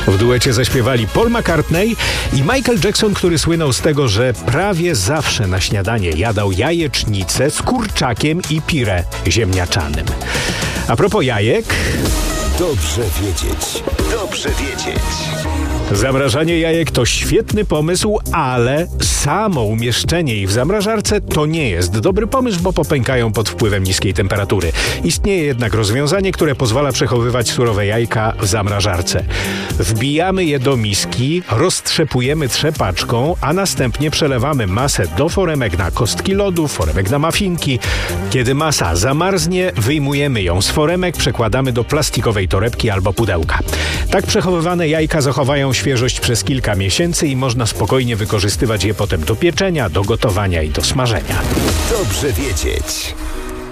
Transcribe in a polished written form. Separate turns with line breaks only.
W duecie zaśpiewali Paul McCartney i Michael Jackson, który słynął z tego, że prawie zawsze na śniadanie jadał jajecznicę z kurczakiem i pire ziemniaczanym. A propos jajek...
Dobrze wiedzieć. Dobrze wiedzieć.
Zamrażanie jajek to świetny pomysł, ale samo umieszczenie ich w zamrażarce to nie jest dobry pomysł, bo popękają pod wpływem niskiej temperatury. Istnieje jednak rozwiązanie, które pozwala przechowywać surowe jajka w zamrażarce. Wbijamy je do miski, roztrzepujemy trzepaczką, a następnie przelewamy masę do foremek na kostki lodu, foremek na muffinki. Kiedy masa zamarznie, wyjmujemy ją z foremek, przekładamy do plastikowej torebki albo pudełka. Tak przechowywane jajka zachowają świeżość przez kilka miesięcy i można spokojnie wykorzystywać je potem do pieczenia, do gotowania i do smażenia.
Dobrze wiedzieć.